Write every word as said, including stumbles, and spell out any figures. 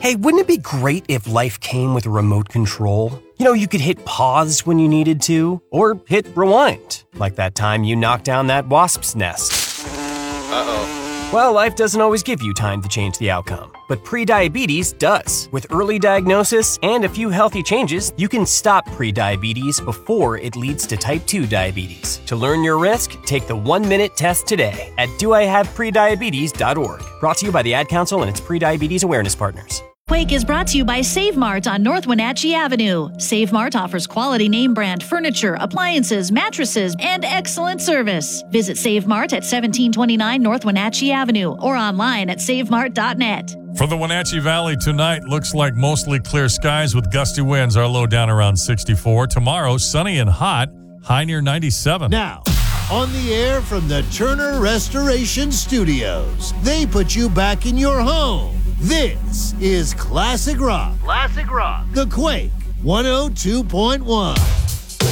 Hey, wouldn't it be great if life came with a remote control? You know, you could hit pause when you needed to, or hit rewind, like that time you knocked down that wasp's nest. Uh-oh. Well, life doesn't always give you time to change the outcome, but prediabetes does. With early diagnosis and a few healthy changes, you can stop prediabetes before it leads to type two diabetes. To learn your risk, take the one-minute test today at do I have prediabetes dot org. Brought to you by the Ad Council and its prediabetes awareness partners. Quake is brought to you by Save Mart on North Wenatchee Avenue. Save Mart offers quality name brand furniture, appliances, mattresses, and excellent service. Visit Save Mart at seventeen twenty-nine North Wenatchee Avenue or online at save mart dot net. For the Wenatchee Valley tonight, looks like mostly clear skies with gusty winds. Our low down around sixty-four. Tomorrow, sunny and hot, high near ninety-seven. Now, on the air from the Turner Restoration Studios, they put you back in your home. This is Classic Rock. Classic Rock. The Quake one oh two point one.